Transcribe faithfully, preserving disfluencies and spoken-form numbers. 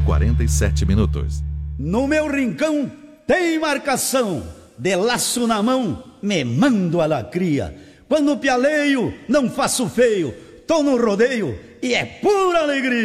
quarenta e sete minutos. No meu rincão tem marcação, de laço na mão, me mando a lacria. Quando pialeio, não faço feio, tô no rodeio e é pura alegria.